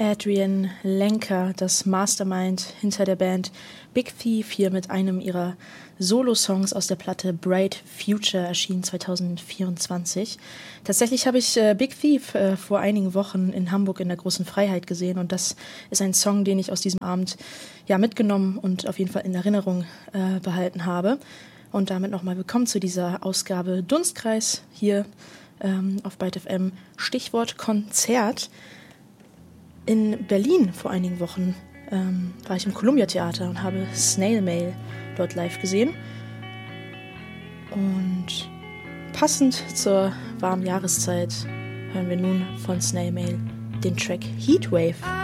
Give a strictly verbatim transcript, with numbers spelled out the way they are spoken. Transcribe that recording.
Adrian Lenker, das Mastermind hinter der Band Big Thief, hier mit einem ihrer Solo-Songs aus der Platte Bright Future, erschienen zwanzig vierundzwanzig. Tatsächlich habe ich äh, Big Thief äh, vor einigen Wochen in Hamburg in der Großen Freiheit gesehen und das ist ein Song, den ich aus diesem Abend ja mitgenommen und auf jeden Fall in Erinnerung äh, behalten habe. Und damit nochmal willkommen zu dieser Ausgabe Dunstkreis hier ähm, auf Byte F M. Stichwort Konzert. In Berlin vor einigen Wochen ähm, war ich im Columbia Theater und habe Snail Mail dort live gesehen. Und passend zur warmen Jahreszeit hören wir nun von Snail Mail den Track Heatwave.